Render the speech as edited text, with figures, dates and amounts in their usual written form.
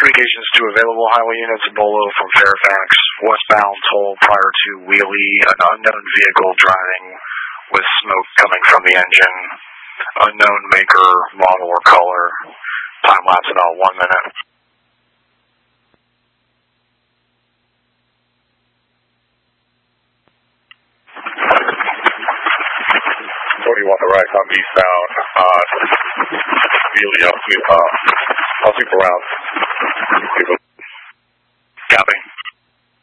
Communications to available highway units, Bolo from Fairfax, westbound toll prior to Wheelie, an unknown vehicle driving with smoke coming from the engine, unknown maker, model, or color, time lapse about 1 minute. You want the right on eastbound, Wheelie, I'll keep around.